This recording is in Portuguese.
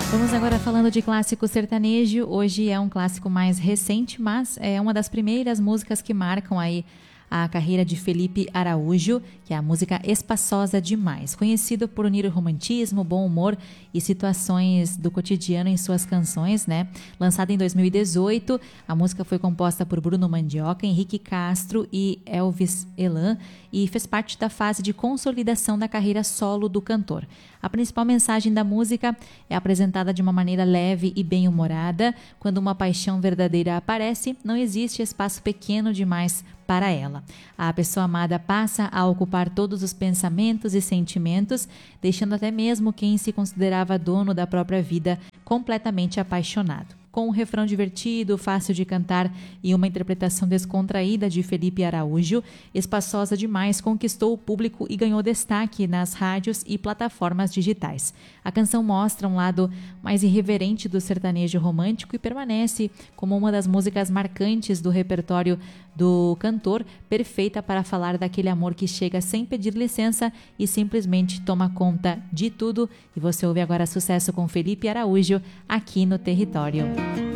Vamos agora falando de clássico sertanejo. Hoje é um clássico mais recente, mas é uma das primeiras músicas que marcam aí a carreira de Felipe Araújo, que é a música Espaçosa Demais, conhecido por unir o romantismo, bom humor e situações do cotidiano em suas canções, né? Lançada em 2018, a música foi composta por Bruno Mandioca, Henrique Castro e Elvis Elan e fez parte da fase de consolidação da carreira solo do cantor. A principal mensagem da música é apresentada de uma maneira leve e bem-humorada. Quando uma paixão verdadeira aparece, não existe espaço pequeno demais para ela. A pessoa amada passa a ocupar todos os pensamentos e sentimentos, deixando até mesmo quem se considerava dono da própria vida completamente apaixonado. Com um refrão divertido, fácil de cantar e uma interpretação descontraída de Felipe Araújo, Espaçosa Demais conquistou o público e ganhou destaque nas rádios e plataformas digitais. A canção mostra um lado mais irreverente do sertanejo romântico e permanece como uma das músicas marcantes do repertório do cantor, perfeita para falar daquele amor que chega sem pedir licença e simplesmente toma conta de tudo. E você ouve agora sucesso com Felipe Araújo aqui no Território.